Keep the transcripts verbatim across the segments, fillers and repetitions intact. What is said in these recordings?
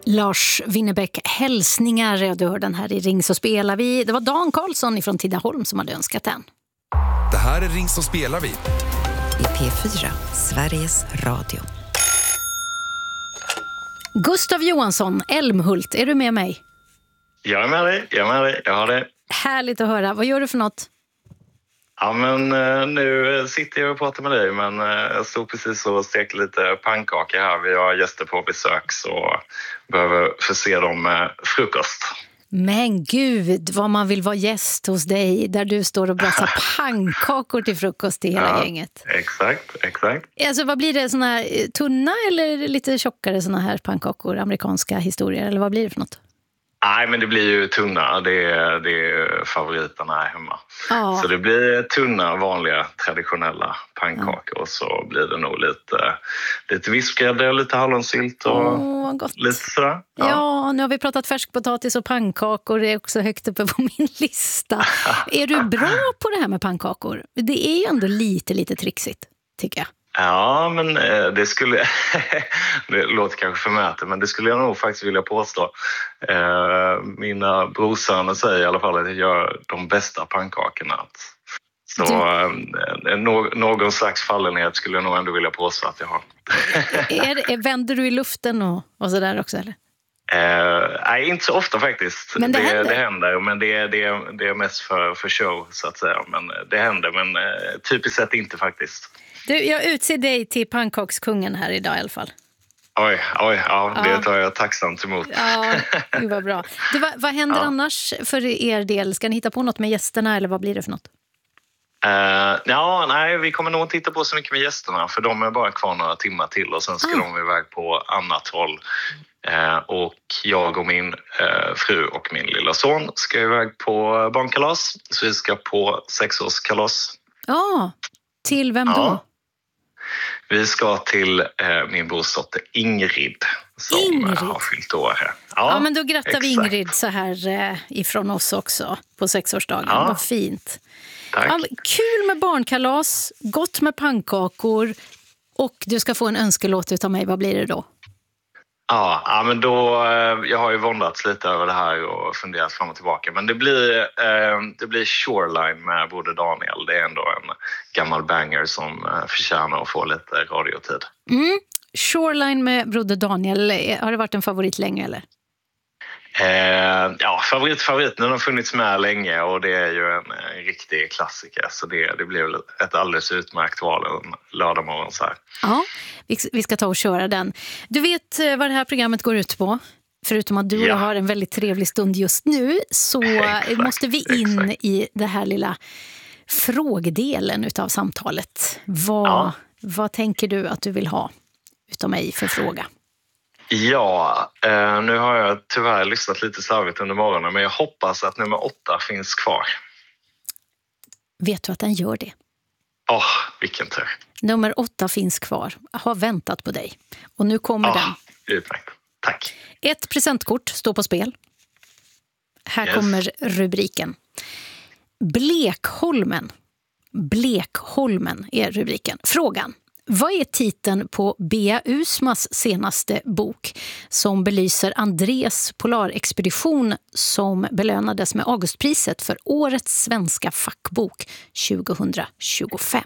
Lars Winnerbäck, hälsningar. Du hör den här i Ring så spelar vi. Det var Dan Karlsson från Tidaholm som hade önskat den. Det här är Ring så spelar vi. I P fyra, Sveriges Radio. Gustav Johansson, Älmhult, är du med mig? Jag är med dig, jag är med dig, jag har det. Härligt att höra. Vad gör du för något? Ja, men nu sitter jag och pratar med dig, men jag stod precis och stekte lite pannkakor här. Vi har gäster på besök så behöver förse dem med frukost. Men gud, vad man vill vara gäst hos dig där du står och brassar pannkakor till frukost till hela Ja, gänget. Exakt, exakt. Alltså vad blir det, såna här tunna eller lite tjockare såna här pannkakor, amerikanska historier, eller vad blir det för något? Nej, men det blir ju tunna. Det är, det är favoriterna här hemma. Ja. Så det blir tunna, vanliga, traditionella pannkakor. Och så blir det nog lite, lite vispgrädde och lite hallonsylt och Åh, vad gott. lite sådär. Ja. ja, nu har vi pratat färskpotatis och pannkakor. Det är också högt uppe på min lista. Är du bra på det här med pannkakor? Det är ju ändå lite, lite trixigt, tycker jag. Ja, men det skulle... det låter kanske förmätet, men det skulle jag nog faktiskt vilja påstå. Mina brorsöner säger i alla fall att jag gör de bästa pannkakorna. Så du... någon slags fallenhet skulle jag nog ändå vilja påstå att jag har. är, är, vänder du i luften och, och sådär också, eller? Eh, nej, inte så ofta faktiskt. Men det, det händer. Det händer, men det är, det är, det är mest för, för show, så att säga. Men det händer, men eh, typiskt sett inte faktiskt. Du, jag utser dig till pannkakskungen här idag i alla fall. Oj, oj, ja, ja. Det tar jag tacksamt emot. Ja, det var bra. Du, vad, vad händer ja. annars för er del? Ska ni hitta på något med gästerna eller vad blir det för något? Uh, ja, nej, vi kommer nog inte titta på så mycket med gästerna, för de är bara kvar några timmar till och sen ska ah. de iväg på annat håll. Uh, och jag och min uh, fru och min lilla son ska iväg på barnkalas, så vi ska på sexårskalas. Ja, ah, till vem då? Ja. Vi ska till eh, min brorsdotter Ingrid som Ingrid. har fyllt år här. Ja, ja, men då grattar exakt. vi Ingrid så här eh, ifrån oss också på sexårsdagen. Ja. Vad fint. Ja, kul med barnkalas, gott med pannkakor och du ska få en önskelåt utav mig. Vad blir det då? Ja, ja men då, jag har ju våndats lite över det här och funderat fram och tillbaka. Men det blir, eh, det blir Shoreline med Broder Daniel. Det är ändå en gammal banger som eh, förtjänar att få lite radiotid. Mm. Shoreline med Broder Daniel, har det varit en favorit länge eller? Eh, ja, favorit, favorit. Den har funnits med länge och det är ju en, en riktig klassiker. Så det, det blir ett alldeles utmärkt val en lördag morgon så här. Ja, vi, vi ska ta och köra den. Du vet vad det här programmet går ut på? Förutom att du och jag har en väldigt trevlig stund just nu så exakt, måste vi in exakt. i det här lilla frågdelen utav samtalet. Vad, ja. vad tänker du att du vill ha utav mig för fråga? Ja, eh, nu har jag tyvärr lyssnat lite slarvigt under morgonen, men jag hoppas att nummer åtta finns kvar. Vet du att den gör det? Åh, oh, vilken tur. Nummer åtta finns kvar. Jag har väntat på dig. Och nu kommer oh, den. Utmärkt. Tack. Ett presentkort står på spel. Här yes. kommer rubriken. Blekholmen. Blekholmen är rubriken. Frågan. Vad är titeln på Bea Usmas senaste bok som belyser Andrés polarexpedition som belönades med Augustpriset för årets svenska fackbok tjugohundratjugofem?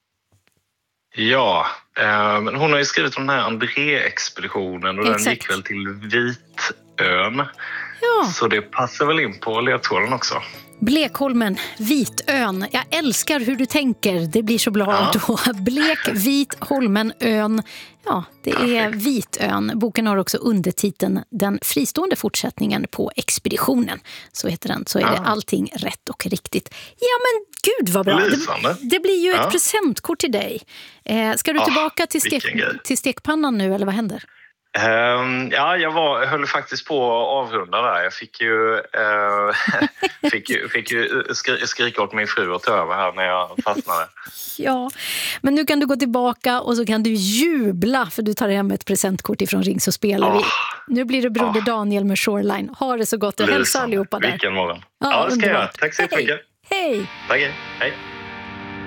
Ja, eh, men hon har ju skrivit om den här André-expeditionen och exakt. Den gick väl till Vitön. Ja. Så det passar väl in på ledtråden också. Blekholmen, Vitön. Jag älskar hur du tänker. Det blir så bra ja. då. Blek, Vit, Holmen, ön. Ja, det är Vitön. Boken har också undertiteln Den fristående fortsättningen på expeditionen. Så heter den. Så är ja. det allting rätt och riktigt. Ja, men gud vad bra. Det, det blir ju ja. ett presentkort till dig. Eh, ska du tillbaka oh, till, stek, till stekpannan nu eller vad händer? Um, ja, jag var, höll faktiskt på att avrunda där. Jag fick ju, uh, fick ju, fick ju skri, skrika åt min fru och ta över här när jag fastnade. Ja, men nu kan du gå tillbaka och så kan du jubla för du tar hem ett presentkort ifrån Ring så spelar oh. vi. Nu blir det Broder oh. Daniel med Shoreline. Ha det så gott och hälsa allihopa där. Vilken morgon. Ja, ja det ska underbart. jag. Tack så mycket. Hej. Tack, hej.